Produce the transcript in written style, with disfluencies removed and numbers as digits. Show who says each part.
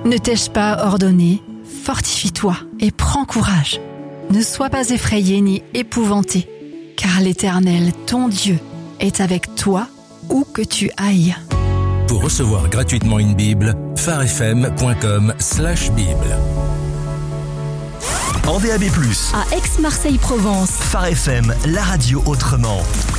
Speaker 1: Ne t'ai-je pas ordonné ? Fortifie-toi et prends courage. Ne sois pas effrayé ni épouvanté, car l'Éternel, ton Dieu, est avec toi où que tu ailles.
Speaker 2: Pour recevoir gratuitement une Bible, pharefm.com/Bible.
Speaker 3: En DAB+,
Speaker 4: à Aix-Marseille-Provence.
Speaker 3: Phare FM, la radio autrement.